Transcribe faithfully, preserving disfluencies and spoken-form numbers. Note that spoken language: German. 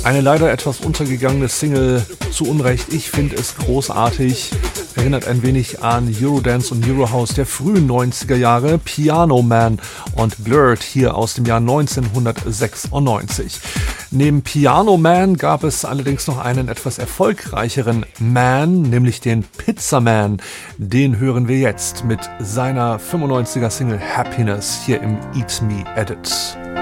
Eine leider etwas untergegangene Single, zu Unrecht. Ich finde es großartig. Erinnert ein wenig an Eurodance und Eurohouse der frühen neunziger Jahre. Piano Man und Blurred hier aus dem Jahr neunzehnhundertsechsundneunzig. Neben Piano Man gab es allerdings noch einen etwas erfolgreicheren Man, nämlich den Pizza Man. Den hören wir jetzt mit seiner fünfundneunziger Single Happiness hier im Eat Me Edit.